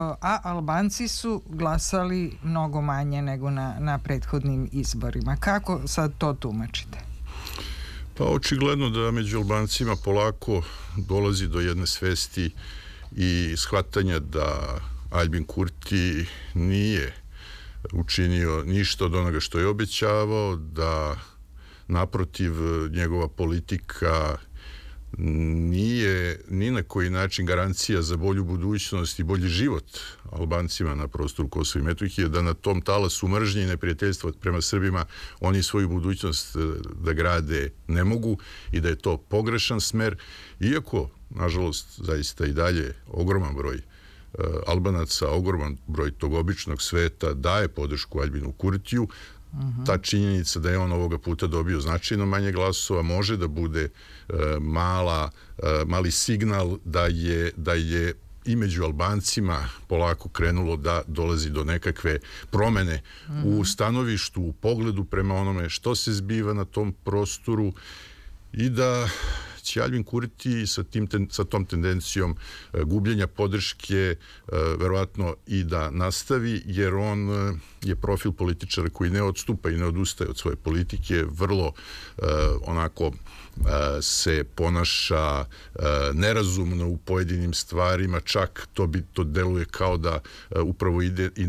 a Albanci su glasali mnogo manje nego na prethodnim izborima. Kako sad to tumačite? Pa očigledno da među Albancima polako dolazi do jedne svesti i shvatanja da Aljbin Kurti nije učinio ništa od onoga što je obećavao, da naprotiv njegova politika nije ni na koji način garancija za bolju budućnost i bolji život Albancima na prostoru Kosova i Metohije, da na tom talasu mržnje i neprijateljstva prema Srbima oni svoju budućnost da grade ne mogu i da je to pogrešan smer, iako, nažalost, zaista i dalje ogroman broj Albanaca, ogroman broj tog običnog sveta daje podršku Aljbinu Kurtiju. Ta činjenica da je on ovoga puta dobio značajno manje glasova može da bude mali signal da je i među Albancima polako krenulo da dolazi do nekakve promene u stanovištu, u pogledu prema onome što se zbiva na tom prostoru i da će Aljbin Kurti sa tom tendencijom gubljenja podrške verovatno i da nastavi, jer on je profil političara koji ne odstupa i ne odustaje od svoje politike, vrlo onako se ponaša nerazumno u pojedinim stvarima, čak to deluje kao da upravo ide i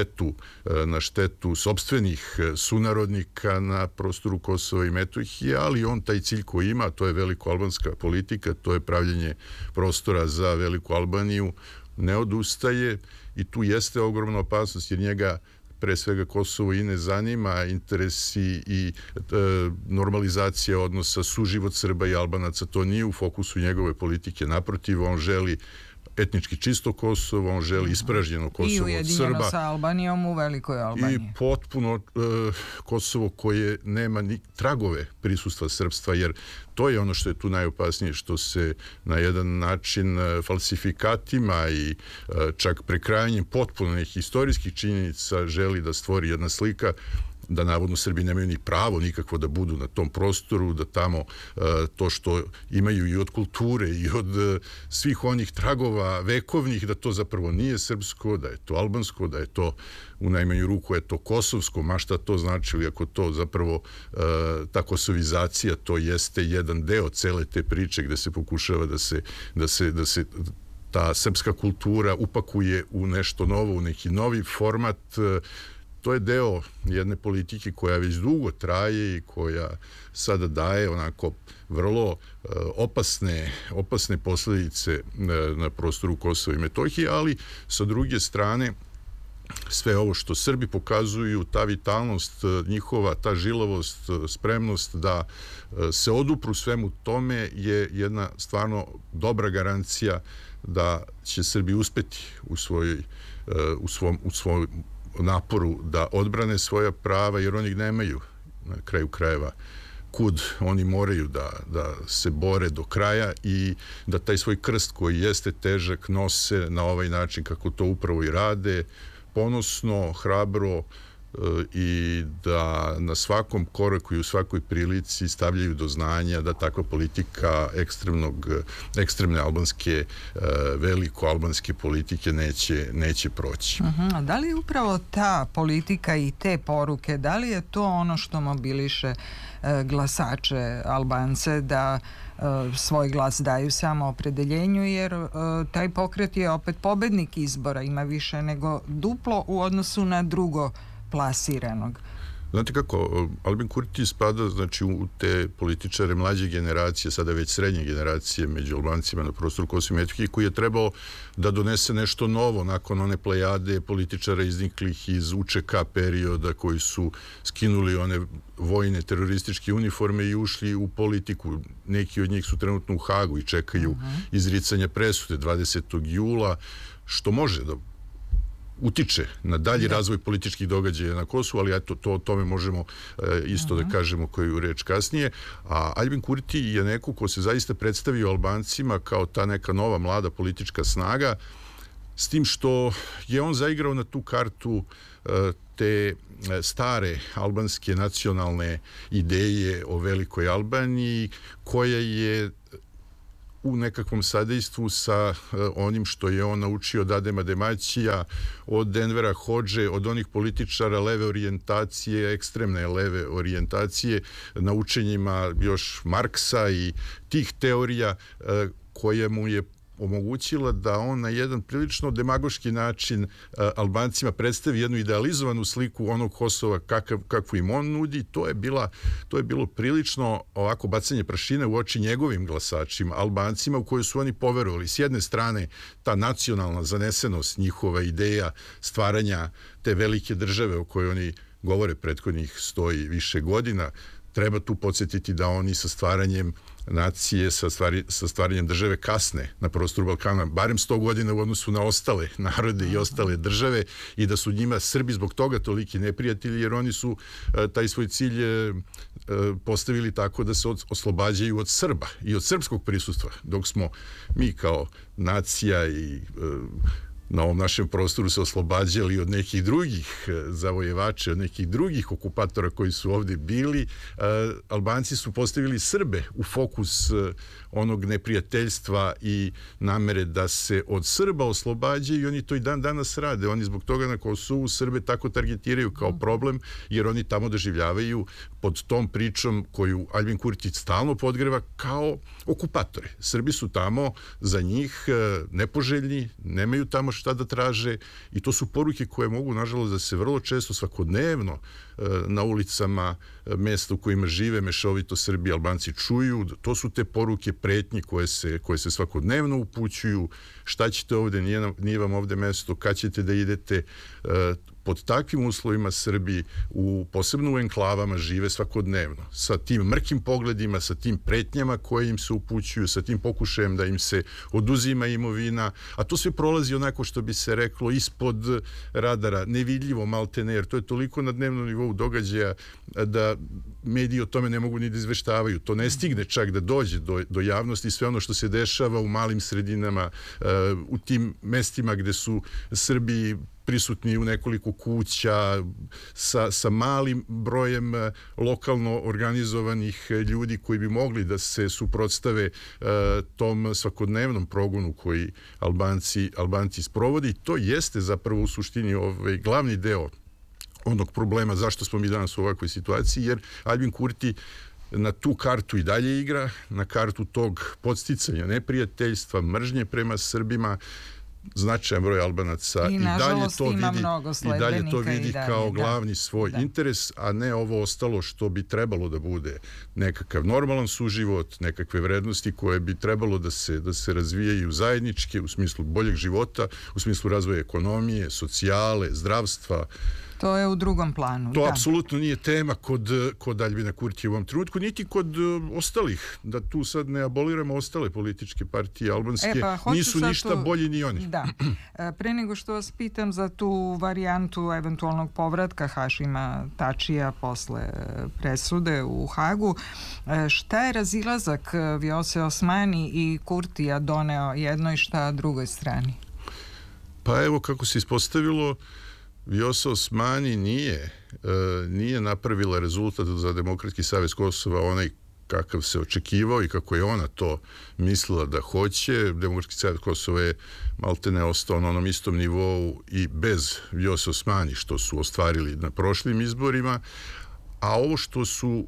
na štetu sopstvenih sunarodnika na prostoru Kosova i Metohije, ali on taj cilj koji ima, to je velikoalbanska politika, to je pravljenje prostora za Veliku Albaniju, ne odustaje i tu jeste ogromna opasnost, jer njega pre svega Kosovo i ne zanima, interesi i normalizacija odnosa, suživot Srba i Albanaca, to nije u fokusu njegove politike, naprotiv, on želi etnički čisto Kosovo, on želi ispražnjeno Kosovo od Srba. I ujedinjeno sa Albanijom u Velikoj Albaniji. I potpuno Kosovo koje nema ni tragove prisustva srpstva, jer to je ono što je tu najopasnije, što se na jedan način falsifikatima i čak prekrajanjem potpuno nekih historijskih činjenica želi da stvori jedna slika da navodno Srbi nemaju ni pravo nikakvo da budu na tom prostoru, da tamo to što imaju i od kulture i od svih onih tragova vekovnih, da to zapravo nije srpsko, da je to albansko, da je to u najmanju ruku je to kosovsko, ma šta to znači, iako to zapravo ta kosovizacija, to jeste jedan deo cele te priče gde se pokušava da se ta srpska kultura upakuje u nešto novo, u neki novi format. To je deo jedne politike koja već dugo traje i koja sada daje onako vrlo opasne posljedice na prostoru Kosova i Metohije, ali sa druge strane sve ovo što Srbi pokazuju, ta vitalnost njihova, ta žilavost, spremnost da se odupru svemu tome je jedna stvarno dobra garancija da će Srbi uspeti u svom naporu da odbrane svoja prava, jer oni nemaju na kraju krajeva kud, oni moraju da se bore do kraja i da taj svoj krst koji jeste težak nose na ovaj način kako to upravo i rade, ponosno, hrabro i da na svakom koraku i u svakoj prilici stavljaju do znanja da takva politika ekstremne albanske, veliko albanske politike neće proći. A da li je upravo ta politika i te poruke, da li je to ono što mobiliše glasače Albance da svoj glas daju samoopredeljenju, jer taj pokret je opet pobednik izbora, ima više nego duplo u odnosu na drugo plasiranog. Znate kako, Aljbin Kurti spada znači u te političare mlađe generacije, sada već srednje generacije među Albancima na prostoru Kosova i Metohije, koji je trebao da donese nešto novo nakon one plejade političara izniklih iz UČK perioda koji su skinuli one vojne terorističke uniforme i ušli u politiku. Neki od njih su trenutno u Hagu i čekaju izricanje presude 20. jula, što može da utiče na dalji razvoj političkih događaja na Kosovu, ali eto, o tome možemo isto da kažemo koju reč kasnije. A Aljbin Kurti je neko ko se zaista predstavio Albancima kao ta neka nova mlada politička snaga, s tim što je on zaigrao na tu kartu te stare albanske nacionalne ideje o Velikoj Albaniji, koja je u nekakvom sadejstvu sa onim što je on naučio od Adema Demaćija, od Envera Hodže, od onih političara leve orijentacije, ekstremne leve orijentacije, na učenjima još Marksa i tih teorija koje mu je omogućila da on na jedan prilično demagoški način Albancima predstavi jednu idealizovanu sliku onog Kosova kakvu im on nudi. To je bilo prilično ovako bacanje prašine u oči njegovim glasačima, Albancima, u koje su oni poverovali. S jedne strane, ta nacionalna zanesenost, njihova ideja stvaranja te velike države o kojoj oni govore prethodnih 100 i više godina. Treba tu podsjetiti da oni sa stvaranjem nacije, sa stvaranjem države kasne na prostoru Balkana, barem 100 godina u odnosu na ostale narode i ostale države, i da su njima Srbi zbog toga toliki neprijatelji, jer oni su taj svoj cilj postavili tako da se oslobađaju od Srba i od srpskog prisustva, dok smo mi kao nacija i na ovom našem prostoru se oslobađali od nekih drugih zavojevača, od nekih drugih okupatora koji su ovdje bili. Albanci su postavili Srbe u fokus onog neprijateljstva i namere da se od Srba oslobađaju, i oni to i dan danas rade. Oni zbog toga na Kosovu Srbe tako targetiraju kao problem, jer oni tamo doživljavaju pod tom pričom koju Aljbin Kurti stalno podgreva kao okupatore. Srbi su tamo za njih nepoželjni, nemaju tamo šta da traže, i to su poruke koje mogu, nažalost, da se vrlo često svakodnevno na ulicama mesta u kojima žive mešovito Srbi i Albanci čuju. To su te poruke pretnje koje se svakodnevno upućuju. Šta ćete ovdje, nije vam ovdje mesto, kad ćete da idete. Pod takvim uslovima Srbi, posebno u enklavama, žive svakodnevno. Sa tim mrkim pogledima, sa tim pretnjama koje im se upućuju, sa tim pokušajem da im se oduzima imovina, a to sve prolazi onako, što bi se reklo, ispod radara, nevidljivo maltene, jer to je toliko na dnevnom nivou događaja da mediji o tome ne mogu ni da izveštavaju. To ne stigne čak da dođe do javnosti. Sve ono što se dešava u malim sredinama, u tim mestima gde su Srbi prisutni u nekoliko kuća, sa malim brojem lokalno organizovanih ljudi koji bi mogli da se suprotstave tom svakodnevnom progonu koji Albanci sprovodi. To jeste zapravo u suštini glavni deo onog problema zašto smo mi danas u ovakvoj situaciji, jer Aljbin Kurti na tu kartu i dalje igra, na kartu tog podsticanja neprijateljstva, mržnje prema Srbima. Značajan broj Albanaca i dalje to vidi kao glavni svoj interes, a ne ovo ostalo što bi trebalo da bude nekakav normalan suživot, nekakve vrednosti koje bi trebalo da se razvijaju zajednički u smislu boljeg života, u smislu razvoja ekonomije, socijale, zdravstva. To je u drugom planu. To apsolutno nije tema kod Aljbina Kurtija u ovom trenutku, niti kod ostalih. Da tu sad ne aboliramo ostale političke partije albanske, nisu ništa bolji ni oni. Da. Pre nego što vas pitam za tu varijantu eventualnog povratka Hašima Tačija posle presude u Hagu, šta je razilazak Vjose Osmani i Kurtija doneo jednoj, šta drugoj strani? Pa evo, kako se ispostavilo, Vjosa Osmani nije napravila rezultat za Demokratski savez Kosova onaj kakav se očekivao i kako je ona to mislila da hoće. Demokratski savez Kosova je maltene ostao na onom istom nivou i bez Vjose Osmani, što su ostvarili na prošlim izborima, a ovo što su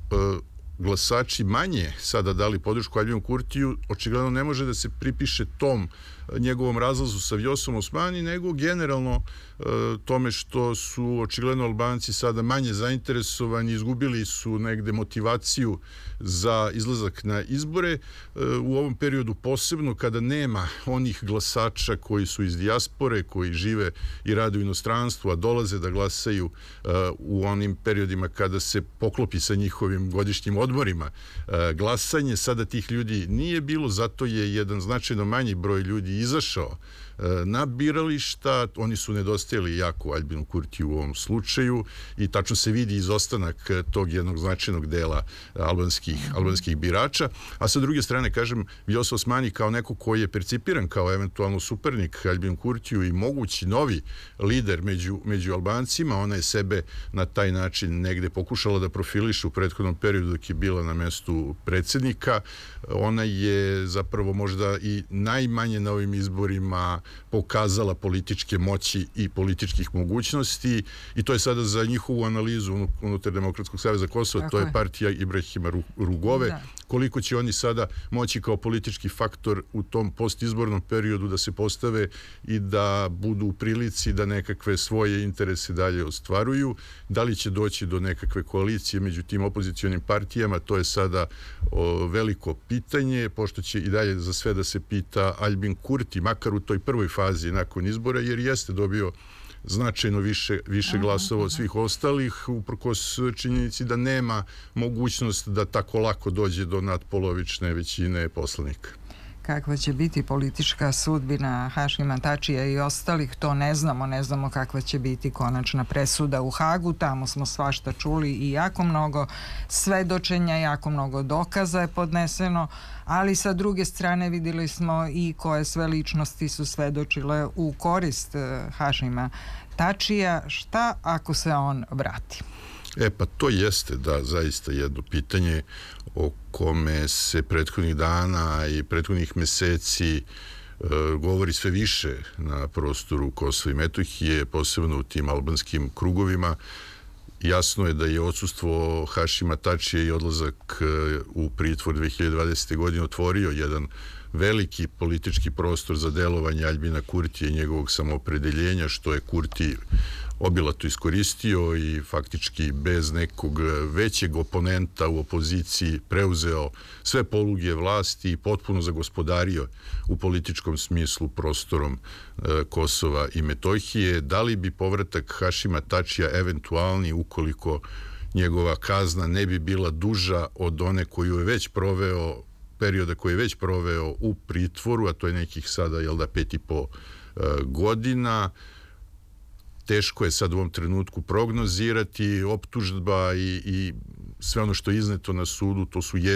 glasači manje sada dali podršku Aljbinu Kurtiju, očigledno ne može da se pripiše tom njegovom razlazu sa Vjosom Osmani, nego generalno tome što su očigledno Albanci sada manje zainteresovani, izgubili su negde motivaciju za izlazak na izbore u ovom periodu, posebno kada nema onih glasača koji su iz dijaspore, koji žive i rade u inostranstvu, a dolaze da glasaju u onim periodima kada se poklopi sa njihovim godišnjim odmorima. Glasanje sada tih ljudi nije bilo, zato je jedan značajno manji broj ljudi izašao na birališta. Oni su nedostajali jako Aljbinu Kurtiju u ovom slučaju i tačno se vidi izostanak tog jednog značajnog dela albanskih birača. A sa druge strane, kažem, Vjosa Osmani kao neko koji je percipiran kao eventualno supernik Aljbinu Kurtiju i mogući novi lider među Albancima, ona je sebe na taj način negde pokušala da profiliše u prethodnom periodu dok je je bila na mestu predsjednika. Ona je zapravo možda i najmanje na ovim izborima pokazala političke moći i političkih mogućnosti i to je sada za njihovu analizu unutar Demokratskog saveza Kosova, to je partija Ibrahima Rugove. Da. Koliko će oni sada moći kao politički faktor u tom postizbornom periodu da se postave i da budu u prilici da nekakve svoje interese dalje ostvaruju. Da li će doći do nekakve koalicije među tim opozicionim partijama, to je sada veliko pitanje, pošto će i dalje za sve da se pita Albin Kurti, makar u toj prvoj fazi nakon izbora, jer jeste dobio značajno više glasova od svih ostalih, uprkos činjenici da nema mogućnost da tako lako dođe do nadpolovične većine poslanika. Kakva će biti politička sudbina Hašima Tačija i ostalih, to ne znamo. Ne znamo kakva će biti konačna presuda u Hagu. Tamo smo svašta čuli i jako mnogo svedočenja, jako mnogo dokaza je podneseno, ali sa druge strane vidjeli smo i koje sve ličnosti su svedočile u korist Hašima Tačija. Šta ako se on vrati? Pa to jeste, da, zaista jedno pitanje o kome se prethodnih dana i prethodnih meseci govori sve više na prostoru Kosova i Metohije, posebno u tim albanskim krugovima. Jasno je da je odsustvo Hašima Tačija i odlazak u pritvor 2020. godine otvorio jedan veliki politički prostor za delovanje Albina Kurtija i njegovog samoopredeljenja, što je Kurti obilato iskoristio i faktički bez nekog većeg oponenta u opoziciji preuzeo sve poluge vlasti i potpuno zagospodario u političkom smislu prostorom Kosova i Metohije. Da li bi povratak Hašima Tačija eventualni, ukoliko njegova kazna ne bi bila duža od one koju je već proveo, perioda koji je već proveo u pritvoru, a to je nekih sada, 5,5 godina. Teško je sad u ovom trenutku prognozirati. Optužba i sve ono što je izneto na sudu, to su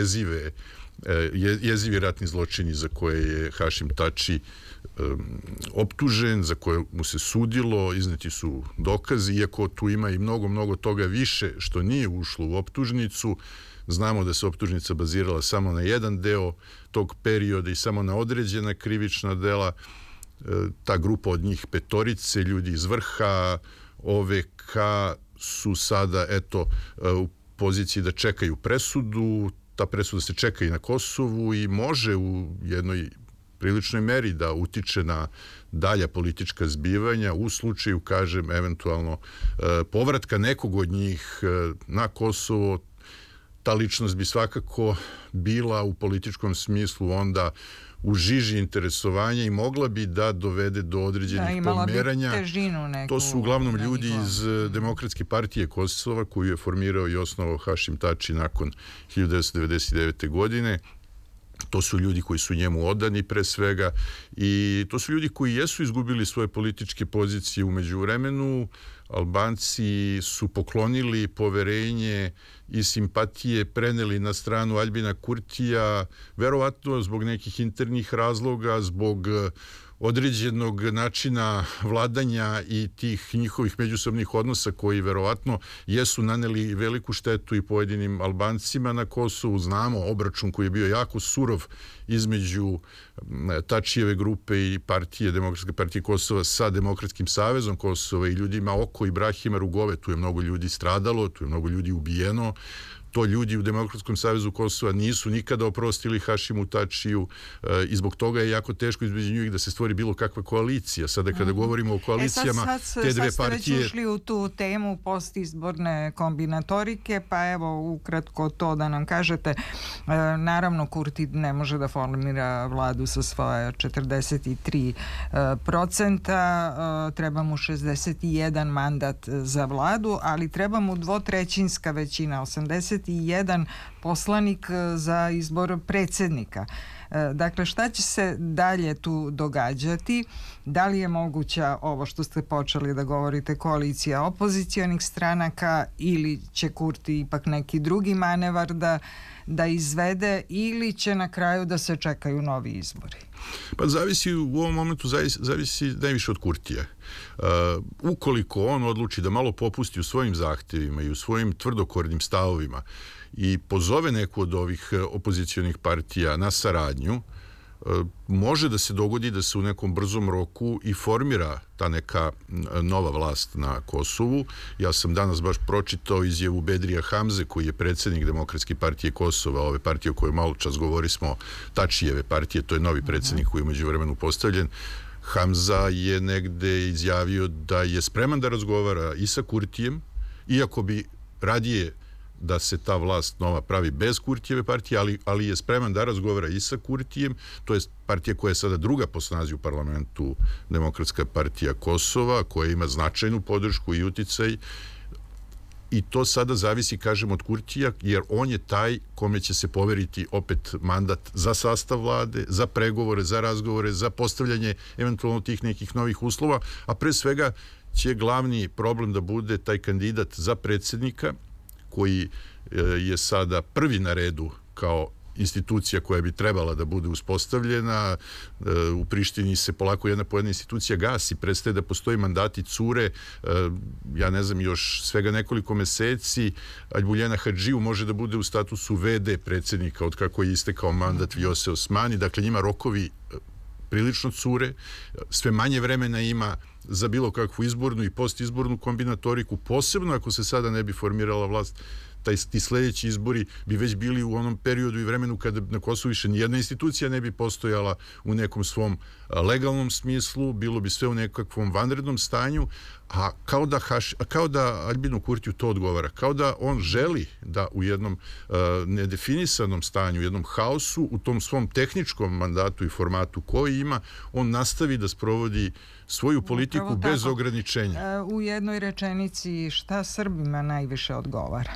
jezivi ratni zločini za koje je Hašim Tači optužen, za koje mu se sudilo, izneti su dokazi, iako tu ima i mnogo toga više što nije ušlo u optužnicu. Znamo da se optužnica bazirala samo na jedan deo tog perioda i samo na određena krivična dela. Ta grupa od njih 5 ljudi iz vrha OVK su sada u poziciji da čekaju presudu. Ta presuda se čeka i na Kosovu i može u jednoj priličnoj meri da utiče na dalja politička zbivanja u slučaju, kažem, eventualno povratka nekog od njih na Kosovo. Ta ličnost bi svakako bila u političkom smislu onda u žiži interesovanja i mogla bi da dovede do određenih pomeranja. To su uglavnom ljudi iz Demokratske partije Kosova, koju je formirao i osnovao Hašim Tači nakon 1999. godine. To su ljudi koji su njemu odani pre svega i to su ljudi koji jesu izgubili svoje političke pozicije u međuvremenu. Albanci su poklonili poverenje i simpatije, preneli na stranu Albina Kurtija, verovatno zbog nekih internih razloga, zbog određenog načina vladanja i tih njihovih međusobnih odnosa koji verovatno jesu naneli veliku štetu i pojedinim Albancima na Kosovu. Znamo obračun koji je bio jako surov između Tačijeve grupe i Demokratske partije Kosova sa Demokratskim savezom Kosova i ljudima oko Ibrahima Rugove. Tu je mnogo ljudi stradalo, tu je mnogo ljudi ubijeno. To ljudi u Demokratskom savezu Kosova nisu nikada oprostili Hašimu Tačiju i zbog toga je jako teško između njih da se stvori bilo kakva koalicija. Sada kada govorimo o koalicijama, te dve partije... Sad ste već ušli u tu temu postizborne kombinatorike, pa evo ukratko to da nam kažete. Naravno, Kurti ne može da formira vladu sa svoje 43%, treba mu 61 mandat za vladu, ali treba mu 2/3 većina, 81 poslanik za izbor predsjednika. Dakle, šta će se dalje tu događati? Da li je moguća ovo što ste počeli da govorite, koalicija opozicionih stranaka, ili će Kurti ipak neki drugi manevar da izvede, ili će na kraju da se čekaju novi izbori? Pa zavisi u ovom momentu, zavisi najviše od Kurtija. Ukoliko on odluči da malo popusti u svojim zahtjevima i u svojim tvrdokornim stavovima i pozove neku od ovih opozicionih partija na saradnju, može da se dogodi da se u nekom brzom roku i formira ta neka nova vlast na Kosovu. Ja sam danas baš pročitao izjavu Bedrija Hamze, koji je predsjednik Demokratske partije Kosova, ove partije o kojoj malo čas govori smo, Tačijeve partije, to je novi predsjednik koji je umeđu vremenu postavljen. Hamza je negde izjavio da je spreman da razgovara i sa Kurtijem, iako bi radije da se ta vlast nova pravi bez Kurtijeve partije, ali je spreman da razgovara i sa Kurtijem. To je partija koja je sada druga po snazi u parlamentu, Demokratska partija Kosova, koja ima značajnu podršku i uticaj. I to sada zavisi, kažem, od Kurtija, jer on je taj kome će se poveriti opet mandat za sastav vlade, za pregovore, za razgovore, za postavljanje eventualno tih nekih novih uslova, a pre svega će glavni problem da bude taj kandidat za predsjednika, koji je sada prvi na redu kao institucija koja bi trebala da bude uspostavljena. U Prištini se polako jedna po jedna institucija gasi, prestaje da postoji mandati cure, ja ne znam, još svega nekoliko meseci Albuljena Hadžiju može da bude u statusu VD predsjednika od kako je istekao mandat Vjose Osmani, dakle njima rokovi prilično cure, sve manje vremena ima za bilo kakvu izbornu i postizbornu kombinatoriku, posebno ako se sada ne bi formirala vlast. Ti sljedeći izbori bi već bili u onom periodu i vremenu kada na Kosovu više nijedna institucija ne bi postojala u nekom svom legalnom smislu, bilo bi sve u nekakvom vanrednom stanju, a kao da Albinu Kurtiju to odgovara, kao da on želi da u jednom nedefinisanom stanju, u jednom haosu, u tom svom tehničkom mandatu i formatu koji ima, on nastavi da sprovodi svoju politiku bez ograničenja. U jednoj rečenici, šta Srbima najviše odgovara?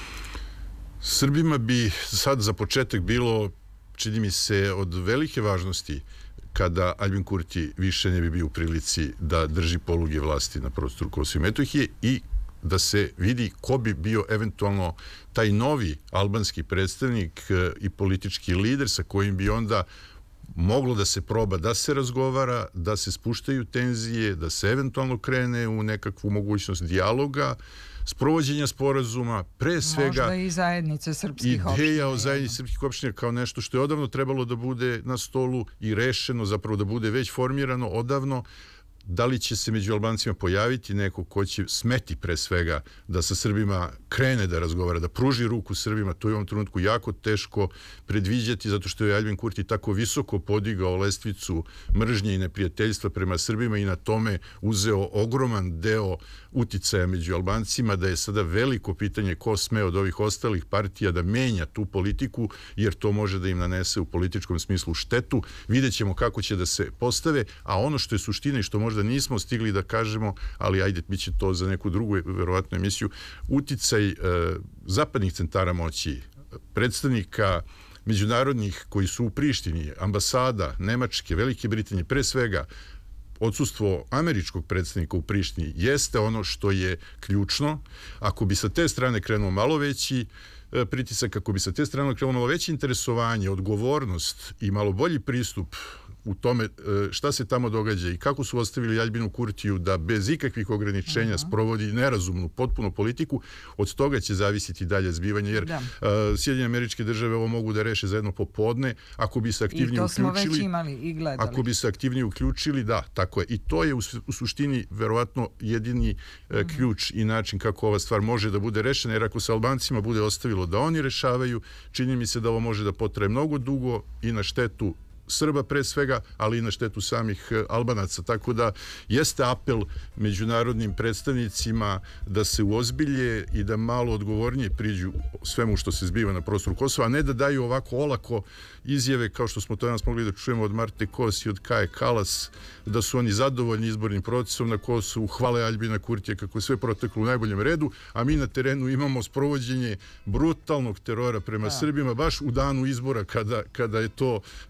Srbima bi sad za početak bilo, čini mi se, od velike važnosti kada Albin Kurti više ne bi bio u prilici da drži poluge vlasti na prostoru Kosova i Metohije i da se vidi ko bi bio eventualno taj novi albanski predstavnik i politički lider sa kojim bi onda moglo da se proba, da se razgovara, da se spuštaju tenzije, da se eventualno krene u nekakvu mogućnost dijaloga, sprovođenja sporazuma, pre svega možda i zajednice srpskih opština. Ideja o zajednici srpskih opština kao nešto što je odavno trebalo da bude na stolu i rešeno, zapravo da bude već formirano odavno. Da li će se među Albancima pojaviti neko ko će smeti pre svega da sa Srbima krene da razgovara, da pruži ruku Srbima, to je u ovom trenutku jako teško predviđati zato što je Albin Kurti tako visoko podigao lestvicu mržnje i neprijateljstva prema Srbima i na tome uzeo ogroman deo uticaja među Albancima, da je sada veliko pitanje ko sme od ovih ostalih partija da menja tu politiku, jer to može da im nanese u političkom smislu štetu. Vidjet ćemo kako će da se postave, a ono što je suština i što možda nismo stigli da kažemo, ali ajde, bit će to za neku drugu verovatnu emisiju, uticaj zapadnih centara moći, predstavnika međunarodnih koji su u Prištini, ambasada Nemačke, Velike Britanije, pre svega odsustvo američkog predstavnika u Prištini jeste ono što je ključno. Ako bi sa te strane krenuo malo veći pritisak, ako bi sa te strane krenuo malo veće interesovanje, odgovornost i malo bolji pristup u tome šta se tamo događa i kako su ostavili Albinu Kurtiju da bez ikakvih ograničenja sprovodi nerazumnu, potpuno politiku, od toga će zavisiti dalje zbivanje, jer Sjedinjene Američke Države ovo mogu da reše za jedno popodne, ako bi se aktivnije uključili. I to smo već imali i gledali. Ako bi se aktivnije uključili, da, tako je. I to je u suštini verovatno jedini ključ i način kako ova stvar može da bude rešena, jer ako se Albancima bude ostavilo da oni rešavaju, čini mi se da ovo može da potraje mnogo dugo i na štetu Srba pre svega, ali i na štetu samih Albanaca. Tako da jeste apel međunarodnim predstavnicima da se uozbilje i da malo odgovornije priđu svemu što se zbiva na prostoru Kosova, a ne da daju ovako olako izjave kao što smo to danas mogli da čujemo od Marte Kos i od Kaje Kalas, da su oni zadovoljni izbornim procesom na Kosovu, hvale Albina Kurtija kako je sve proteklo u najboljem redu, a mi na terenu imamo sprovođenje brutalnog terora prema Srbima baš u danu izbora kada je to bilo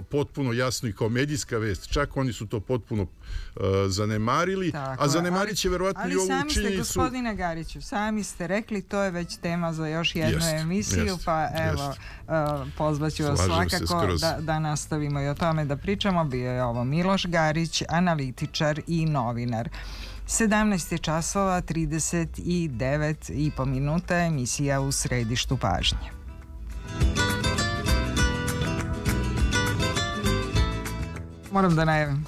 potpuno jasno i kao medijska vest. Čak oni su to potpuno zanemarili, a zanemarit će verovatno i ovu činjenicu. Ali sami ste, gospodine Gariću, sami ste rekli, to je već tema za još jednu emisiju, pa evo, pozvaću vas svakako da nastavimo i o tome da pričamo. Bio je ovo Miloš Garić, analitičar i novinar. 17 časova, 39,5 minuta, emisija U središtu pažnje. Moram da najavim.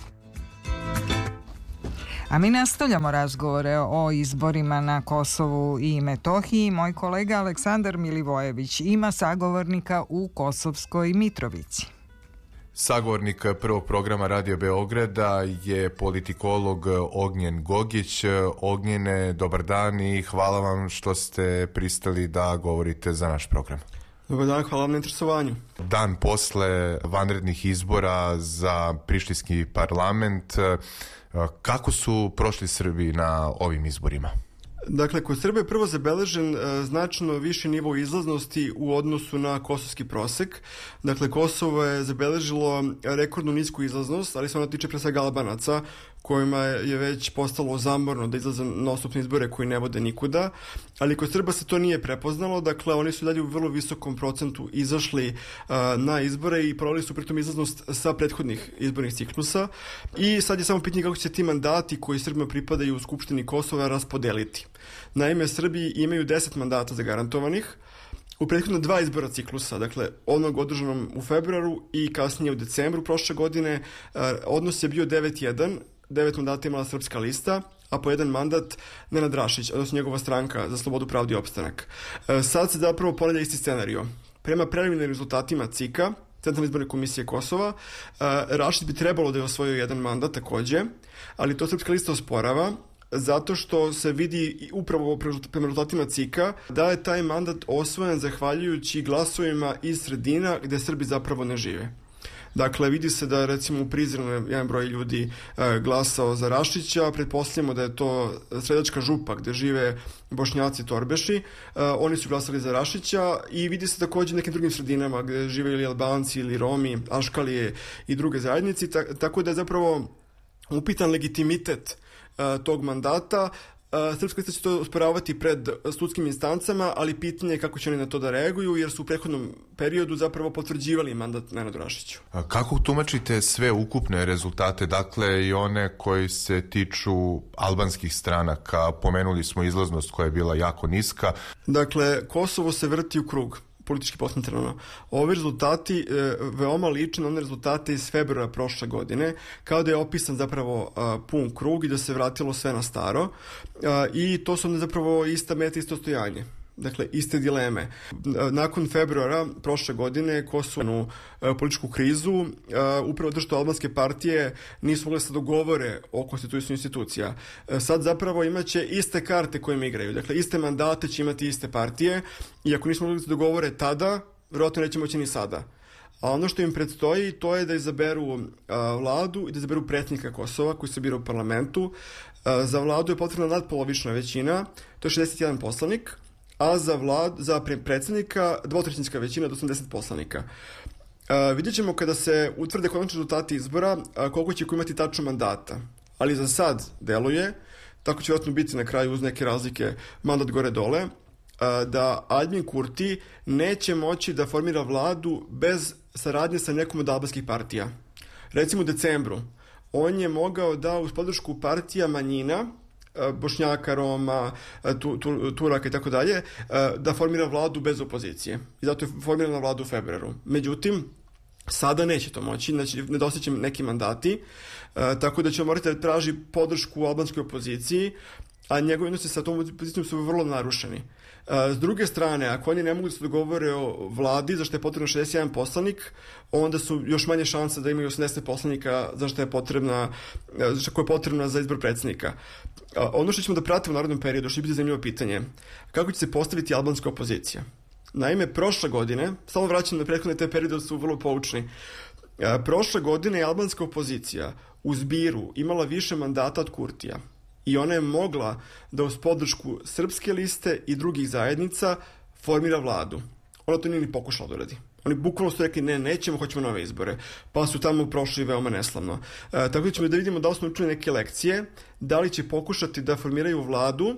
A mi nastavljamo razgovore o izborima na Kosovu i Metohiji. Moj kolega Aleksandar Milivojević ima sagovornika u Kosovskoj Mitrovici. Sagovornik prvog programa Radio Beograda je politikolog Ognjen Gogić. Ognjene, dobar dan i hvala vam što ste pristali da govorite za naš program. Dobar dan, hvala vam na interesovanju. Dan posle vanrednih izbora za prištinski parlament, kako su prošli Srbi na ovim izborima? Dakle, kod Srbije je prvo zabeležen značajno viši nivo izlaznosti u odnosu na kosovski prosek. Dakle, Kosovo je zabeležilo rekordnu nisku izlaznost, ali se ona tiče pre svega Albanaca, kojima je već postalo zamorno da izlaze na ostupne izbore koji ne vode nikuda, ali kod Srba se to nije prepoznalo, dakle oni su dalje u vrlo visokom procentu izašli na izbore i proveli su pritom izlaznost sa prethodnih izbornih ciklusa i sad je samo pitanje kako će se ti mandati koji Srbima pripadaju u Skupštini Kosova raspodeliti. Naime, Srbi imaju 10 mandata zagarantovanih, u prethodno 2 izbora ciklusa, dakle onog održanom u februaru i kasnije u decembru prošle godine, odnos je bio 9:1, 9 mandata imala Srpska lista, a po jedan mandat Nenad Rašić, odnosno njegova stranka za slobodu, pravdu i opstanak. Sad se zapravo ponavlja isti scenario. Prema preliminarnim rezultatima CIK-a, Centralne izborne komisije Kosova, Rašić bi trebalo da je osvojio jedan mandat takođe, ali to Srpska lista osporava, zato što se vidi upravo prema rezultatima CIK-a da je taj mandat osvojen zahvaljujući glasovima iz sredina gde Srbi zapravo ne žive. Dakle, vidi se da recimo u Prizrenu jedan broj ljudi glasao za Rašića, pretpostavljamo da je to Sredačka župa gde žive Bošnjaci Torbeši, oni su glasali za Rašića i vidi se takođe nekim drugim sredinama gde žive ili Albanci ili Romi, Aškalije i druge zajednici, tako da je zapravo upitan legitimitet tog mandata. Srpska lista će to osporavati pred sudskim instancama, ali pitanje je kako će oni na to da reaguju, jer su u prethodnom periodu zapravo potvrđivali mandat Nenadu Rašiću. A kako tumačite sve ukupne rezultate, dakle i one koji se tiču albanskih stranaka? Pomenuli smo izlaznost koja je bila jako niska. Dakle, Kosovo se vrti u krug, politički posmatrano. Ovi rezultati veoma liče na one rezultate iz februara prošle godine, kao da je opisan zapravo pun krug i da se vratilo sve na staro i to su onda zapravo ista meta, isto stojanje. Dakle, iste dileme. Nakon februara prošle godine Kosovo političku krizu, upravo to što albanske partije nisu mogle se dogovore o konstituisanju institucija. Sad zapravo imaće iste karte kojima igraju. Dakle, iste mandate će imati iste partije i ako nismo mogli da se dogovore tada, vjerojatno neće moći ni sada. A ono što im predstoji to je da izaberu vladu i da izaberu predsjednika Kosova koji se bira u parlamentu. Za vladu je potrebna nadpolovična većina, to je 61 poslanik, a za predsjednika dvotrećinska većina od 80 poslanika. Vidjet ćemo kada se utvrde konačni rezultati izbora koliko će ko imati tačno mandata. Ali za sad deluje, tako će vjerojatno biti na kraju uz neke razlike mandat gore-dole, da Aljbin Kurti neće moći da formira vladu bez saradnje sa nekom od albanskih partija. Recimo u decembru on je mogao da uz podršku partija manjina, Bošnjaka, Roma, Turaka i tako dalje, da formira vladu bez opozicije. I zato je formirana vlada u februaru. Međutim, sada neće to moći, znači nedostaće će neki mandati, tako da će morati da traži podršku u albanskoj opoziciji, a njegovi odnosi sa tom opozicijom su vrlo narušeni. S druge strane, ako oni ne mogu da se dogovore o vladi, zašto je potrebno 61 poslanik, onda su još manje šanse da imaju 80 poslanika zašto je potrebna za izbor predsjednika. Ono što ćemo da pratimo u narodnom periodu, što će biti zanimljivo pitanje, kako će se postaviti albanska opozicija. Naime, prošle godine, samo vraćam na prethodne te periode, su vrlo poučni, prošle godine je albanska opozicija u zbiru imala više mandata od Kurtija. I ona je mogla da uz podršku Srpske liste i drugih zajednica formira vladu. Ona to nije ni pokušala da uradi. Oni bukvalno su rekli ne, nećemo, hoćemo nove izbore. Pa su tamo prošli veoma neslavno. Tako da ćemo da vidimo da li smo učili neke lekcije, da li će pokušati da formiraju vladu,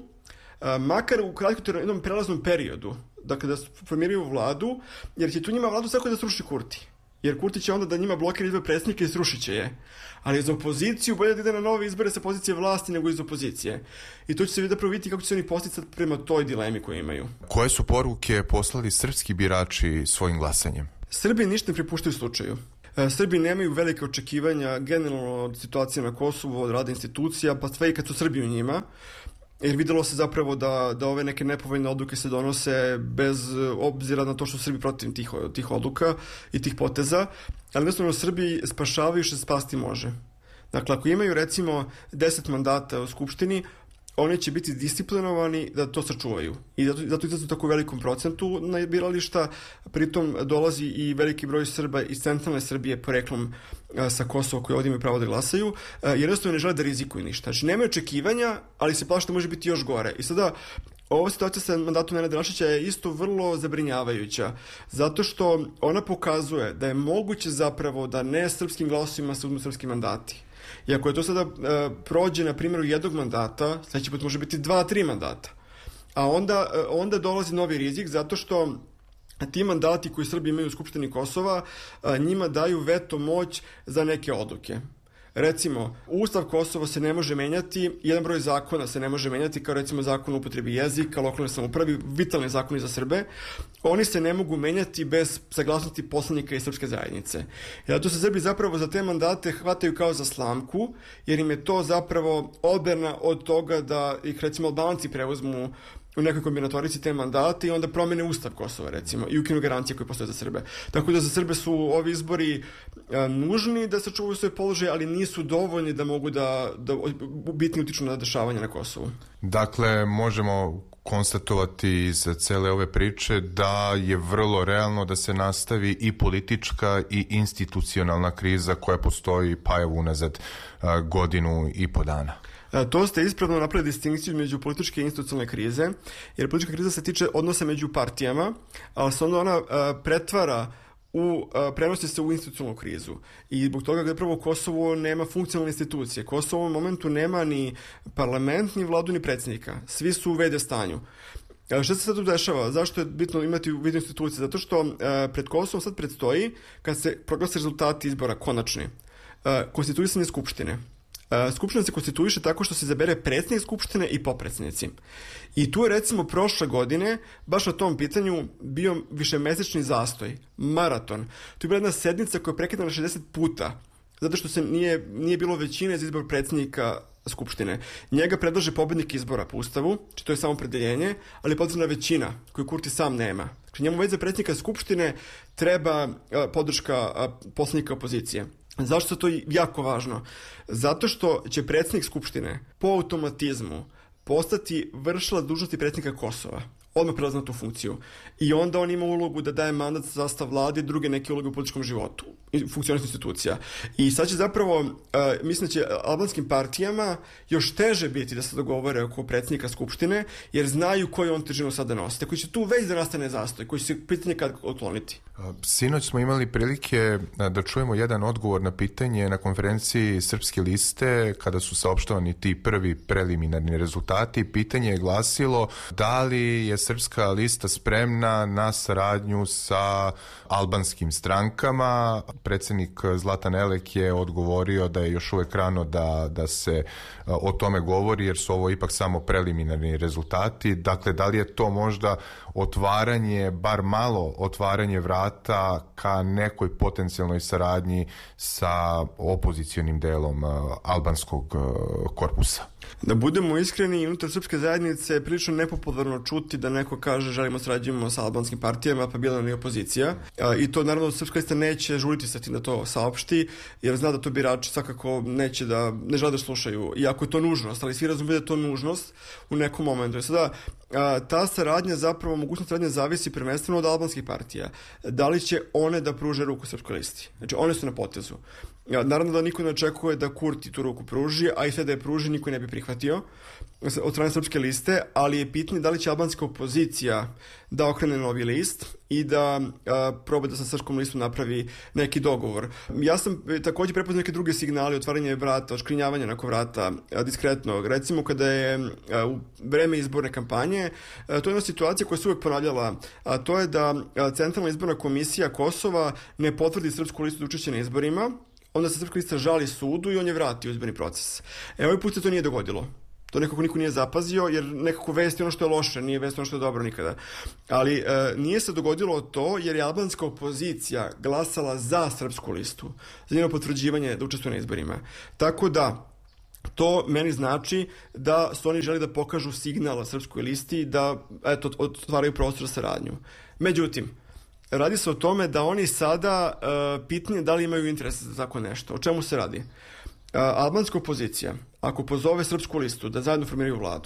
makar u kratkotrajnom prelaznom periodu. Dakle, da formiraju vladu, jer će tu njima vladu svako da sruši Kurti. Jer Kurti će onda da njima blokira izbor predsjednika i srušit će je. Ali za opoziciju bolje da ide na nove izbore sa pozicije vlasti nego iz opozicije. I to će se vidjeti kako će se oni posticati prema toj dilemi koju imaju. Koje su poruke poslali srpski birači svojim glasanjem? Srbi ništa ne prepuštaju slučaju. Srbi nemaju velike očekivanja generalno od situacije na Kosovu, od rada institucija, pa sve i kad su Srbi u njima. Jer videlo se zapravo da ove neke nepovoljne odluke se donose bez obzira na to što su Srbi protiv tih odluka i tih poteza, ali jednostavno Srbi spašavaju što se spasti može. Dakle, ako imaju recimo 10 mandata u Skupštini, oni će biti disciplinovani da to sačuvaju. I zato izlazu tako u velikom procentu na birališta, pritom dolazi i veliki broj Srba iz centralne Srbije poreklom sa Kosova koji ovdje imaju pravo da glasaju, jer jednostavno ne žele da rizikuju ništa. Znači, nemaju očekivanja, ali se plaše da može biti još gore. I sada, ova situacija sa mandatom Nenada Rašića je isto vrlo zabrinjavajuća, zato što ona pokazuje da je moguće zapravo da ne srpskim glasovima se uzmu srpski mandati. I ako je to sada prođe na primjeru jednog mandata, sljedeći put može biti 2-3 mandata. A onda dolazi novi rizik, zato što ti mandati koji Srbi imaju u Skupštini Kosova njima daju veto moć za neke odluke. Recimo, Ustav Kosova se ne može menjati, jedan broj zakona se ne može menjati, kao recimo zakon o upotrebi jezika, lokalne samoupravi, vitalni zakoni za Srbe. Oni se ne mogu menjati bez saglasnosti poslanika i srpske zajednice. I zato se Srbi zapravo za te mandate hvataju kao za slamku, jer im je to zapravo odbrana od toga da ih recimo Albanci preuzmu u nekoj kombinatorici te mandate i onda promene Ustav Kosova, recimo, i ukinu garancije koje postoje za Srbe. Tako da za Srbe su ovi izbori nužni da sačuvaju svoje položaje, ali nisu dovoljni da mogu da bitno utiču na dešavanja na Kosovu. Dakle, možemo konstatovati iz cele ove priče da je vrlo realno da se nastavi i politička i institucionalna kriza koja postoji pa evo unazad godinu i po dana. To ste ispravno napravili distinkciju među političke i institucionalne krize, jer politička kriza se tiče odnosa među partijama, ali se onda ona prenosi se u institucionalnu krizu. I zbog toga zapravo Kosovo nema funkcionalne institucije. Kosovo u ovom momentu nema ni parlament, ni vladu, ni predsjednika. Svi su u v.d. stanju. Što se sad tu dešava? Zašto je bitno imati u vidu institucije? Zato što pred Kosovom sad predstoji, kad se proglase rezultati izbora konačni, konstituisanje Skupštine. Skupština se konstituiše tako što se izabere predsjednik Skupštine i potpredsjednici. I tu je recimo prošle godine, baš na tom pitanju, bio višemesečni zastoj, maraton. Tu je bila jedna sednica koja je prekidana 60 puta, zato što se nije bilo većine za izbor predsjednika Skupštine. Njega predlaže pobednik izbora po Ustavu, či to je samo predeljenje, ali je potrebna većina koju Kurti sam nema. Znači, njemu već za predsjednika Skupštine treba podrška poslanika opozicije. Zašto je to jako važno? Zato što će predsjednik Skupštine po automatizmu postati vršilac dužnosti predsjednika Kosova. Odmah prelazi na tu funkciju. I onda on ima ulogu da daje mandat za sastav vlade i druge neke uloge u političkom životu i funkcionisanju institucija. I sad će zapravo, mislim da će albanskim partijama još teže biti da se dogovore oko predsjednika Skupštine, jer znaju koju on težinu sada nosi. Koji će tu već da nastane zastoj, koji će se pitanje kad otkloniti. Sinoć smo imali prilike da čujemo jedan odgovor na pitanje na konferenciji Srpske liste kada su saopštavani ti prvi preliminarni rezultati. Pitanje je glasilo da li je Srpska lista spremna na saradnju sa albanskim strankama. Predsjednik Zlatan Elek je odgovorio da je još uvijek rano da se o tome govori jer su ovo ipak samo preliminarni rezultati. Dakle, da li je to možda otvaranje, bar malo otvaranje vrata ka nekoj potencijalnoj saradnji sa opozicionim delom albanskog korpusa? Da budemo iskreni, unutar srpske zajednice je prilično nepopularno čuti da neko kaže želimo sarađujemo sa albanskim partijama, pa bila ni opozicija. I to naravno Srpska lista neće žuriti sa tim da to saopšti, jer zna da to birači svakako ne žele da slušaju, iako je to nužnost, ali svi razumiju da je to nužnost u nekom momentu. I sada ta saradnja zapravo, mogućnost saradnje zavisi prvenstveno od albanskih partija. Da li će one da pruže ruku Srpskoj listi? Znači, one su na potezu. Naravno da niko ne očekuje da Kurti tu ruku pruži, a i sve da je pruži niko ne bi prihvatio od strane srpske liste, ali je pitanje da li će albanska opozicija da okrene novi list i da proba da sa srpskom listom napravi neki dogovor. Ja sam takođe prepoznao neke druge signale, otvaranje vrata, oškrinjavanje nakon vrata, diskretno. Recimo kada je u vreme izborne kampanje, to je jedna situacija koja se uvek ponavljala, a to je da Centralna izborna komisija Kosova ne potvrdi srpsku listu za učešće na izborima, onda se srpska lista žali sudu i on je vrati u izborni proces. Ovaj put se to nije dogodilo. To nekako niko nije zapazio, jer nekako vest je ono što je loše, nije vest ono što je dobro nikada. Ali nije se dogodilo to jer je albanska opozicija glasala za srpsku listu, za njeno potvrđivanje da učestvuje na izborima. Tako da, to meni znači da su oni želi da pokažu signal srpskoj listi da, eto, otvaraju prostor za saradnju. Međutim, radi se o tome da oni sada pitanje da li imaju interes za tako nešto. O čemu se radi? Albanska opozicija, ako pozove srpsku listu da zajedno formiraju vladu,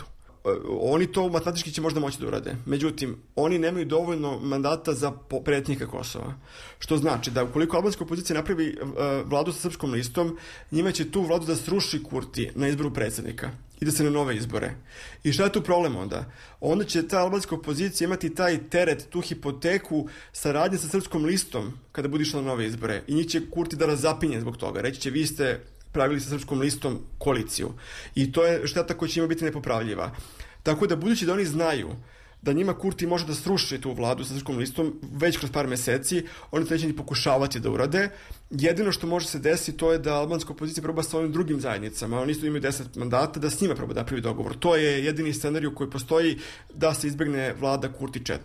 oni to matematički će možda moći da urade. Međutim, oni nemaju dovoljno mandata za predsjednika Kosova. Što znači da ukoliko albanska opozicija napravi vladu sa srpskom listom, njima će tu vladu da sruši Kurti na izboru predsjednika i da se na nove izbore. I šta je tu problem onda? Onda će ta albanska opozicija imati taj teret, tu hipoteku saradnje sa srpskom listom kada bude išla na nove izbore. I njih će Kurti da razapinje zbog toga. Reći će vi ste pravili sa srpskom listom koaliciju. I to je šteta koja će ima biti nepopravljiva. Tako da, budući da oni znaju da njima Kurti može da sruši tu vladu sa srpskom listom već kroz par meseci, oni to neće ni pokušavati da urade. Jedino što može se desiti to je da albanska opozicija proba sa ovim drugim zajednicama, oni isto imaju 10 mandata, da s njima proba da napravi dogovor. To je jedini scenarij koji postoji da se izbegne vlada Kurti 4.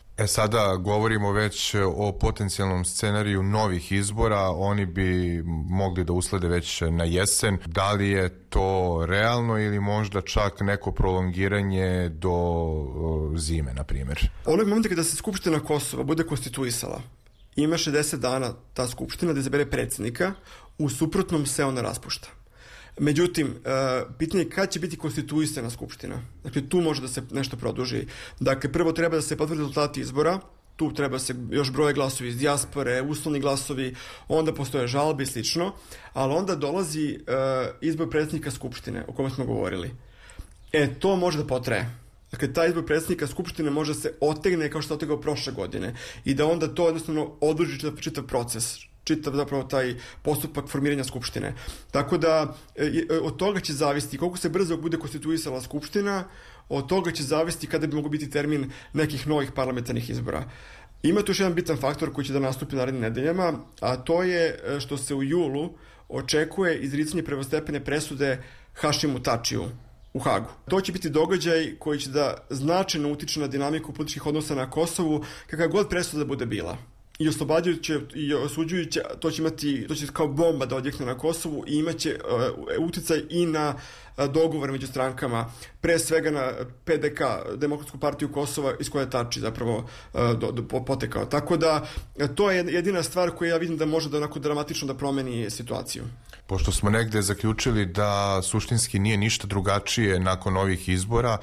Sada govorimo već o potencijalnom scenariju novih izbora, oni bi mogli da uslede već na jesen. Da li je to realno ili možda čak neko prolongiranje do zime, na primjer? Onog momenta kada se Skupština Kosova bude konstituisala, ima 60 dana ta Skupština da izabere predsjednika, u suprotnom se ona raspušta. Međutim, pitanje je kada će biti konstituisana Skupština. Dakle, tu može da se nešto produži. Dakle, prvo treba da se potvrde rezultati izbora, tu treba se još broje glasovi iz dijaspore, uslovni glasovi, onda postoje žalbe i slično, ali onda dolazi izbor predsjednika Skupštine, o kome smo govorili. To može da potraje. Dakle, taj izbor predsjednika Skupštine može se otegne kao što je otegao prošle godine i da onda to jednostavno odloži čitav proces, čitav zapravo taj postupak formiranja Skupštine. Tako da od toga će zavisiti koliko se brzo bude konstituisala Skupština, od toga će zavisiti kada bi mogo biti termin nekih novih parlamentarnih izbora. Ima tu još jedan bitan faktor koji će da nastupi narednim nedeljama, a to je što se u julu očekuje izricanje prvostepene presude Hašimu Tačiju u Hagu. To će biti događaj koji će da značajno utiče na dinamiku političkih odnosa na Kosovu, kakva god presuda bude bila. I oslobađajuće i osuđujuće, to će kao bomba da odjekne na Kosovu i imaće uticaj i na dogovor među strankama, pre svega na PDK, Demokratsku partiju Kosova, iz koje je Tači zapravo potekao. Tako da, to je jedina stvar koju ja vidim da može da onako dramatično da promeni situaciju. Pošto smo negde zaključili da suštinski nije ništa drugačije nakon ovih izbora,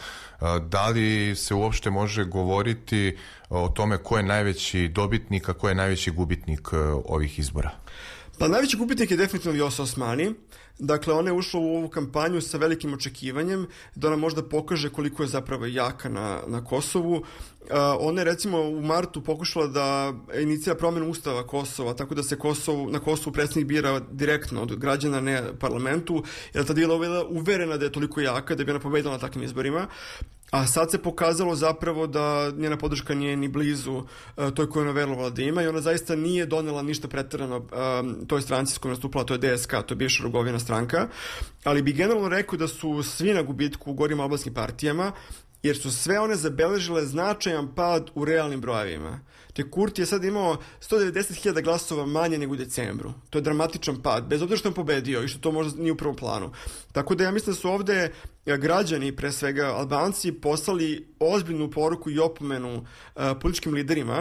da li se uopšte može govoriti o tome ko je najveći dobitnik, a ko je najveći gubitnik ovih izbora? Pa najveći gubitnik je definitivno Vjosa Osmani. Dakle, ona je ušla u ovu kampanju sa velikim očekivanjem da ona možda pokaže koliko je zapravo jaka na Kosovu. Ona je recimo u martu pokušala da inicira promjenu ustava Kosova, tako da se na Kosovu predsjednik bira direktno od građana, ne parlamentu, jer tada je bila uverena da je toliko jaka da bi ona pobedila na takvim izborima. A sad se pokazalo zapravo da njena podrška nije ni blizu toj koju ona verovala da ima i ona zaista nije donela ništa preterano toj stranci s kojom nastupala, to je DSK, to je bivša Rugovina stranka, ali bi generalno rekao da su svi na gubitku u gorim albanskim partijama, jer su sve one zabeležile značajan pad u realnim brojevima. Te Kurti je sad imao 190.000 glasova manje nego u decembru. To je dramatičan pad, bez obzira što je pobedio i što to možda nije u prvom planu. Tako da ja mislim da su ovde građani, pre svega Albanci, poslali ozbiljnu poruku i opomenu političkim liderima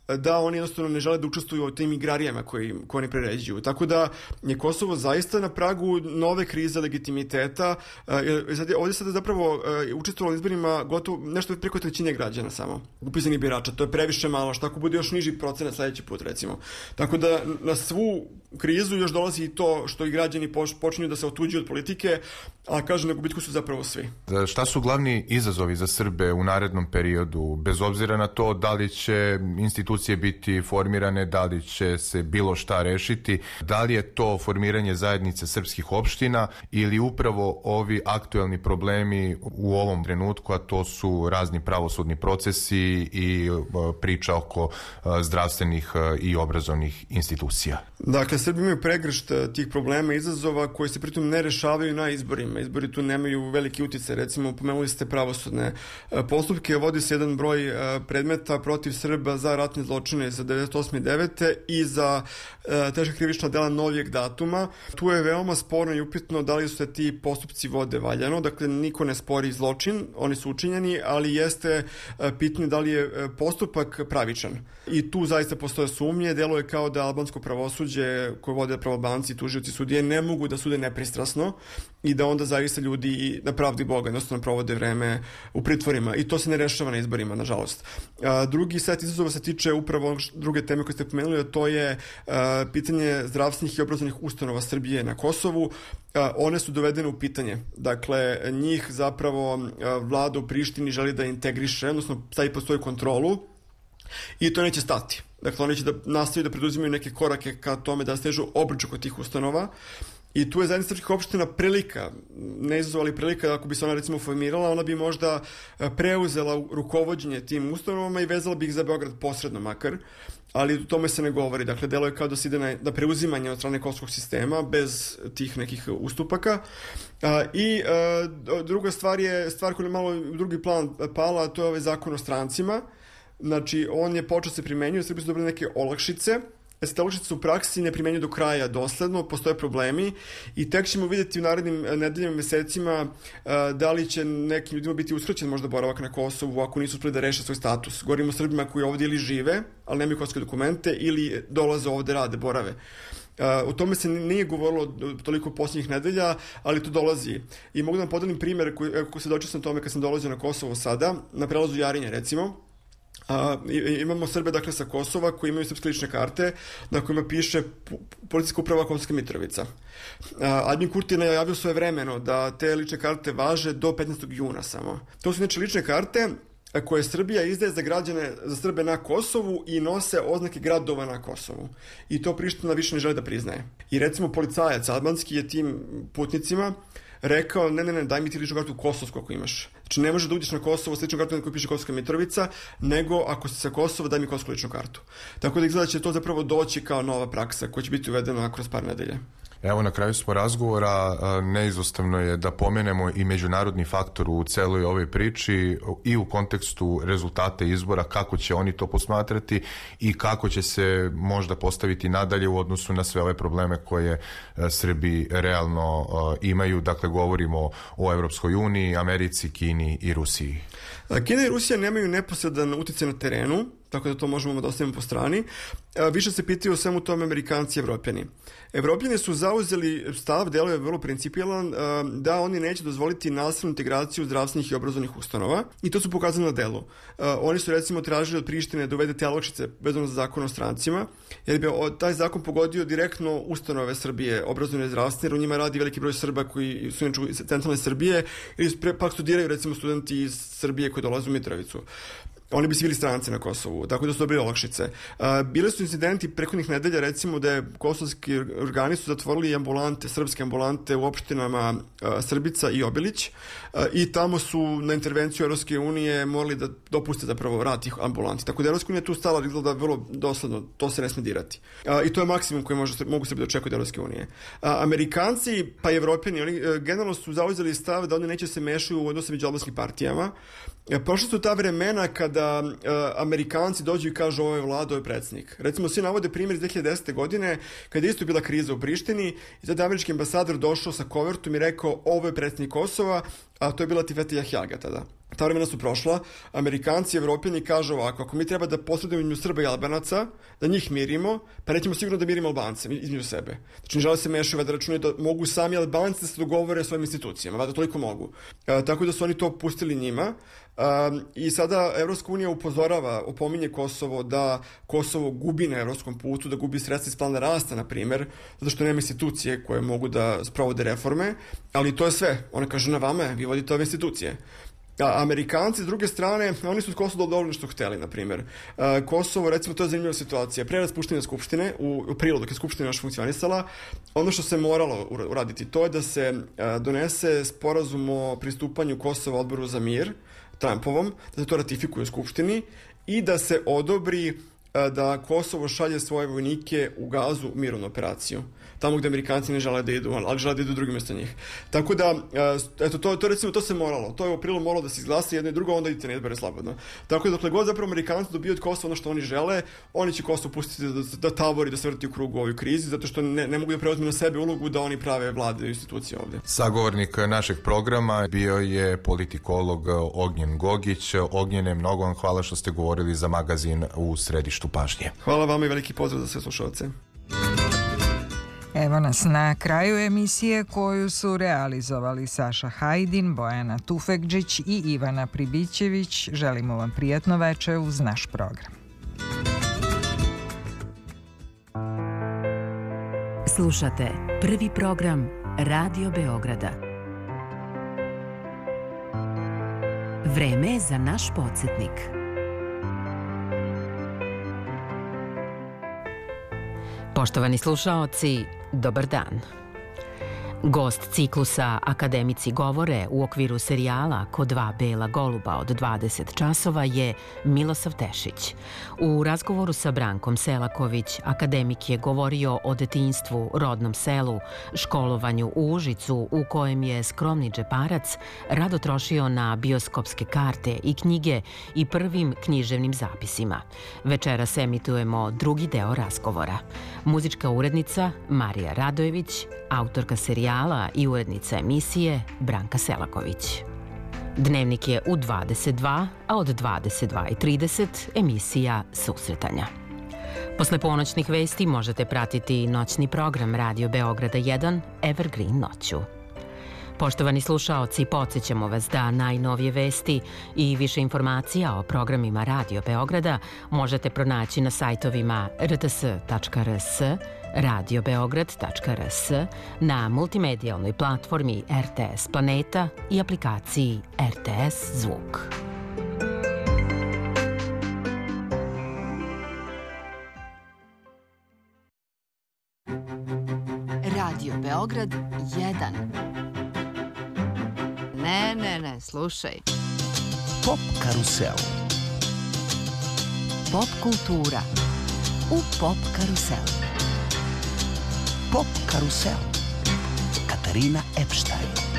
da oni jednostavno ne žele da učestvuju u tim igrarijama koje oni priređuju. Tako da je Kosovo zaista na pragu nove krize legitimiteta. Ovdje sada zapravo učestvovalo u izborima gotovo nešto preko trećine građana samo upisanih birača. To je previše malo, što ako bude još niži procenat sledeći put, recimo. Tako da na svu krizu još dolazi i to što i građani počinju da se otuđuju od politike, a kažem, na gubitku su zapravo svi. Šta su glavni izazovi za Srbe u narednom periodu, bez obzira na to da li će institucije biti formirane, da li će se bilo šta rešiti, da li je to formiranje zajednice srpskih opština ili upravo ovi aktuelni problemi u ovom trenutku, a to su razni pravosudni procesi i priča oko zdravstvenih i obrazovnih institucija? Dakle, Srbi imaju pregršt tih problema i izazova koji se pritom ne rešavaju na izborima. Izbori tu nemaju veliki uticaj. Recimo, pomenuli ste pravosudne postupke. Vodi se jedan broj predmeta protiv Srba za ratne zločine za 98. i 9. i za teška krivična dela novijeg datuma. Tu je veoma sporno i upitno da li su se ti postupci vode valjano. Dakle, niko ne spori zločin, oni su učinjeni, ali jeste pitanje da li je postupak pravičan. I tu zaista postoje sumnje. Deluje kao da albansko pravosuđe koje vode pravobanci, tužioci, sudije ne mogu da sude nepristrasno i da onda zaista ljudi na pravdi Boga jednostavno provode vreme u pritvorima i to se ne rešava na izborima, nažalost. Drugi set izazova se tiče upravo druge teme koje ste pomenuli, a to je pitanje zdravstvenih i obrazovnih ustanova Srbije na Kosovu. One su dovedene u pitanje. Dakle, njih zapravo vlada u Prištini želi da integriše, odnosno stavi pod svoju kontrolu i to neće stati. Dakle, oni će da nastaviti da preduzimaju neke korake ka tome da stežu obrčak od tih ustanova. I tu je zajednica srpskih opština prilika, ne izazov, ali prilika, ako bi se ona recimo formirala, ona bi možda preuzela rukovođenje tim ustanovama i vezala bi ih za Beograd posredno makar, ali o tome se ne govori. Dakle, delo je kao da se ide na preuzimanje od strane kosovskog sistema bez tih nekih ustupaka. I druga stvar je stvar koja je malo u drugi plan pala, a to je ovaj zakon o strancima. Znači, on je počeo se primenjuje, Srbi su dobili neke olakšice, te olakšice se u praksi ne primenjuju do kraja dosledno, postoje problemi i tek ćemo vidjeti u narednim nedeljama, mesecima da li će nekim ljudima biti uskraćen možda boravak na Kosovu ako nisu uspeli da reše svoj status. Govorimo o Srbima koji ovdje ili žive, ali nemaju kosovske dokumente, ili dolaze ovdje, rade, borave. O tome se nije govorilo toliko posljednjih nedelja, ali to dolazi. I mogu da vam podelim primjer ako se dočeo sam tome kad sam dolazio na Kosovo sada, na prelazu Jarinje recimo. Imamo Srbe dakle sa Kosova koji imaju srpske lične karte na kojima piše policijska uprava Kosovska Mitrovica. Albin Kurti je najavio svoje vremeno da te lične karte važe do 15. juna samo. To su znači lične karte koje Srbija izdaje za građane, za Srbe na Kosovu i nose oznake gradova na Kosovu. I to Priština više ne želi da priznaje. I recimo policajac albanski je tim putnicima rekao, ne, daj mi ti ličnu kartu kosovsku ako imaš. Znači, ne može da uđeš na Kosovo s ličnom kartom na kojoj piše Kosovska Mitrovica, nego ako si sa Kosova, daj mi kosovsku ličnu kartu. Tako da izgleda će to zapravo doći kao nova praksa koja će biti uvedena kroz par nedelje. Evo, na kraju smo razgovora, neizostavno je da pomenemo i međunarodni faktor u celoj ovoj priči i u kontekstu rezultata izbora, kako će oni to posmatrati i kako će se možda postaviti nadalje u odnosu na sve ove probleme koje Srbi realno imaju. Dakle, govorimo o Evropskoj uniji, Americi, Kini i Rusiji. Kina i Rusija nemaju neposredan uticaj na terenu, tako da to možemo da ostavimo po strani. Više se pitaju o svemu tome Amerikanci i Evropljani. Evropljani su zauzeli stav, delo je vrlo principijalan, da oni neće dozvoliti nasilnu integraciju zdravstvenih i obrazovnih ustanova i to su pokazali na delu. Oni su recimo tražili od Prištine da uvede te olakšice vezano za zakon o strancima, jer bi taj zakon pogodio direktno ustanove Srbije, obrazovne i zdravstvene, jer u njima radi veliki broj Srba koji su inače iz centralne Srbije ili pak studiraju recimo studenti iz Srbije koji dolaze u Mitrovicu. Oni bi svi bili stranci na Kosovu, tako da su dobili olakšice. Bile su incidenti prehodnih nedelja, recimo da je kosovski organi su zatvorili ambulante, srpske ambulante u opštinama Srbica i Obilić i tamo su na intervenciju Evropske unije morali da dopuste zapravo rad tih ambulanti. Tako da Evropska unija tu stala izgleda vrlo dosledno, to se ne sme dirati. I to je maksimum koji mogu Srbi da očekuju od Evropske unije. Amerikanci, pa i Evropljani, oni generalno su zauzeli stav da oni neće se mešaju u odnose među albanskim partijama. Prošle su ta vremena kada Amerikanci dođu i kažu ovo je vlada, ovo je predsjednik. Recimo, svi navode primjer iz 2010. godine kada je isto bila kriza u Prištini i tada američki ambasador došao sa kovertom i rekao ovo je predsjednik Kosova, a to je bila Tifeta Jahjaga tada. Ta vremena su prošla. Amerikanci i Evropljani kažu ovako, ako mi treba da posredujemo između Srba i Albanaca, da njih mirimo, pa nećemo sigurno da mirimo Albance između sebe. Znači, ne žele se mešaju, da računaju da mogu sami Albanci da se dogovore svojim institucijama, da toliko mogu. Tako da su oni to pustili njima. I sada Evropska unija upozorava, opominje Kosovo da Kosovo gubi na evropskom putu, da gubi sredstva iz plana rasta, na primer, zato što nema institucije koje mogu da sprovode reforme, ali to je sve. Ona kaže, na vama je, vi vodite ove institucije. A Amerikanci, s druge strane, oni su Kosovo dovoljno što hteli, na primjer. Kosovo, recimo, to je zanimljiva situacija. Pre raspuštenja Skupštine, u aprilu, dok je Skupština još funkcionisala, ono što se moralo uraditi, to je da se donese sporazum o pristupanju Kosova odboru za mir, Trumpovom, da se to ratifikuje u Skupštini i da se odobri da Kosovo šalje svoje vojnike u Gazu u mirovnu operaciju. Tamo gde Amerikanci ne žele da idu, ali žele da idu drugi mjesto njih. Tako da, eto, to recimo, to se moralo. To je u aprilu moralo da se izglasa jedno i drugo, onda idete na izbore slobodno. Tako da, dokle god zapravo Amerikanci dobiju od Kosova ono što oni žele, oni će Kosovo pustiti da tavori, da se vrti u krugu u ovoj krizi, zato što ne mogu da preuzme na sebe ulogu da oni prave vlade i institucije ovde. Sagovornik našeg programa bio je politikolog Ognjen Gogić. Ognjene, mnogo vam hvala što ste govorili za magazin U središtu pažnje. Hvala vama i veliki pozdrav za sve slušalce. Evo nas na kraju emisije koju su realizovali Saša Hajdin, Bojana Tufekđić i Ivana Pribićević. Želimo vam prijatno veče uz naš program. Slušate prvi program Radio Beograda. Vreme je za naš podsjetnik. Poštovani slušaoci, dobar dan. Gost ciklusa Akademici govore u okviru serijala Ko dva bela goluba od 20 časova je Milosav Tešić. U razgovoru sa Brankom Selaković, akademik je govorio o detinjstvu, rodnom selu, školovanju u Užicu u kojem je skromni džeparac rado trošio na bioskopske karte i knjige i prvim književnim zapisima. Večeras emitujemo drugi deo razgovora. Muzička urednica Marija Radojević, autorka serijala i urednica emisije Branka Selaković. Dnevnik je u 22, a od 22:30 emisija Susretanja. Posle ponoćnih vesti možete pratiti noćni program Radio Beograda 1 Evergreen noću. Poštovani slušaoci, podsjećamo vas da najnovije vesti i više informacija o programima Radio Beograda možete pronaći na sajtovima rts.rs, radiobeograd.rs, na multimedijalnoj platformi RTS Planeta i aplikaciji RTS Zvuk. Radio Beograd 1. Ne, slušaj. Pop karusel. Pop kultura u Pop karuselu. Pop karusel. Katarina Epštajn.